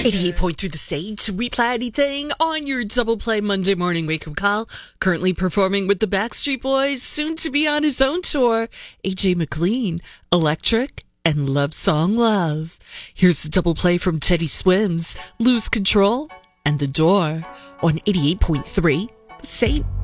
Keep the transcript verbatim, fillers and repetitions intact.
eighty-eight point three The Sage. We Play Anything on your Double Play Monday morning wake-up call. Currently performing with the Backstreet Boys, soon to be on his own tour, A J McLean, Electric, and Love Song Love. Here's the double play from Teddy Swims, Lose Control, and The Door on eighty-eight point three The Sage.